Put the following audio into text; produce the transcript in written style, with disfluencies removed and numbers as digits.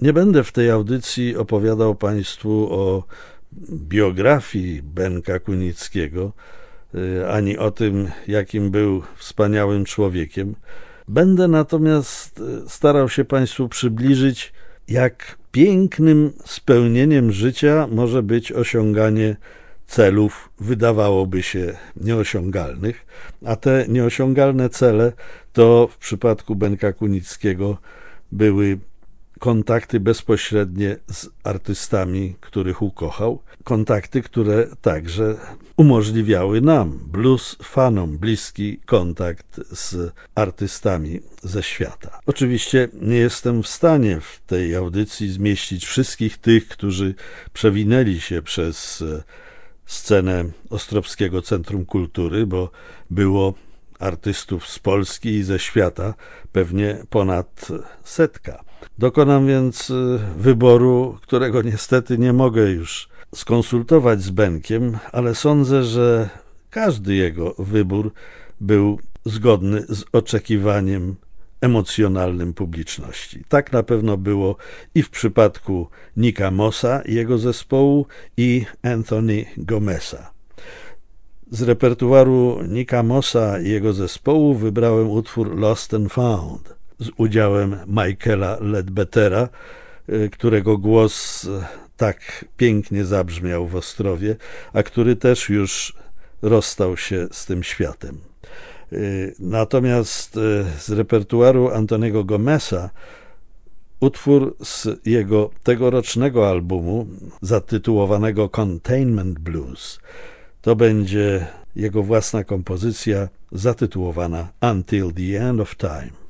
Nie będę w tej audycji opowiadał Państwu o biografii Benka Kunickiego, ani o tym, jakim był wspaniałym człowiekiem. Będę natomiast starał się Państwu przybliżyć, jak pięknym spełnieniem życia może być osiąganie celów, wydawałoby się, nieosiągalnych, a te nieosiągalne cele to w przypadku Benka Kunickiego były kontakty bezpośrednie z artystami, których ukochał, kontakty, które także umożliwiały nam, blues fanom, bliski kontakt z artystami ze świata. Oczywiście nie jestem w stanie w tej audycji zmieścić wszystkich tych, którzy przewinęli się przez scenę Ostrowskiego Centrum Kultury, bo było artystów z Polski i ze świata pewnie ponad 100. Dokonam więc wyboru, którego niestety nie mogę już skonsultować z Benkiem, ale sądzę, że każdy jego wybór był zgodny z oczekiwaniem emocjonalnym publiczności. Tak na pewno było i w przypadku Nicka Mossa i jego zespołu i Anthony Gomeza. Z repertuaru Nicka Mossa i jego zespołu wybrałem utwór Lost and Found z udziałem Michaela Ledbettera, którego głos tak pięknie zabrzmiał w Ostrowie, a który też już rozstał się z tym światem. Natomiast z repertuaru Antonego Gomeza utwór z jego tegorocznego albumu zatytułowanego Containment Blues to będzie jego własna kompozycja zatytułowana Until the End of Time.